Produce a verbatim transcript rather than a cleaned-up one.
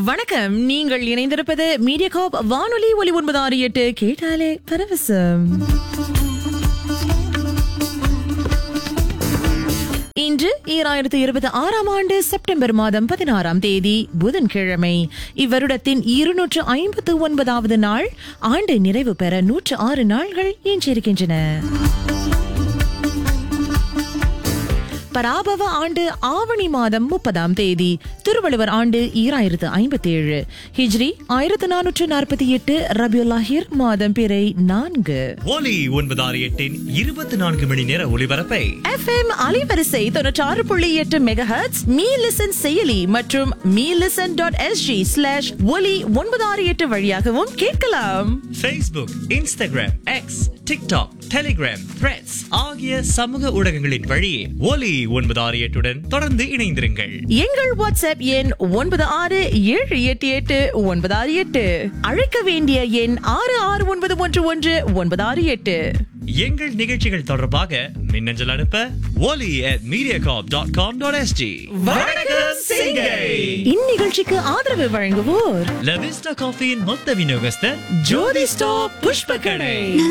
வணக்கம். நீங்கள் இணைந்திருப்பது மீடியாகாப் வானொலி ஒலி ஒன்பது ஆறு எட்டு கேட்டாலே பரவசம். இன்று ஈராயிரத்து இருபத்தி ஆறாம் ஆண்டு செப்டம்பர் மாதம் பதினாறாம் தேதி புதன்கிழமை. இவ்வருடத்தின் இருநூற்று ஐம்பத்து ஒன்பதாவது நாள். ஆண்டு நிறைவு பெற நூற்று ஆறு நாள்கள் எஞ்சியிருக்கின்றன. பராபவ ஆண்டு ஆவணி மாதம் முப்பதாம் தேதி. திருவள்ளுவர் ஆண்டு ஈராயிரத்து ஐம்பத்தி ஏழு. ஹிஜ்ரி ஆயிரத்து நானூற்று நாற்பத்தி எட்டு. ரபியுல்லாஹிர் மாதம் பிறை நான்கு. ஒலி ஒன்பது ஆறு எட்டின் இருபத்தி நான்கு மணி நேர ஒளிபரப்பை எஃப் எம் அலைவரிசை தொன்னூற்றி ஆறு புள்ளி எட்டு மெகாஹெர்ட்ஸ், மீ லிசன் செயலி மற்றும் me listen dot SG slash ஒலி ஒன்பது ஆறு எட்டு வழியாகவும் கேட்கலாம். Facebook, Instagram, X, TikTok, Telegram, Threads ஆகிய சமூக ஊடகங்களின் வழியே ஒலி ஒன்பது ஆறு எட்டுடன் தொடர்ந்து இணைந்திருங்கள். எங்கள் வாட்ஸ்அப் எண் ஒன்பது ஆறு ஏழு எட்டு எட்டு ஒன்பது ஆறு எட்டு. அழைக்க வேண்டிய எண் ஆறு ஆறு ஒன்பது ஒன்று ஒன்று ஒன்பது ஆறு எட்டு. எங்கள் நிகழ்ச்சிகள் தொடர்பாக மின்னஞ்சல் அனுப்ப ஒலி at Mediacorp dot com dot SG. வணக்கம் சிங்கை. இந்நிகழ்ச்சிக்கு ஆதரவு வழங்குவோர் லவிஸ்டா காஃபியின் மொத்த விநியோகஸ்தர் ஜோதி ஸ்டாப் புஷ்ப கடை.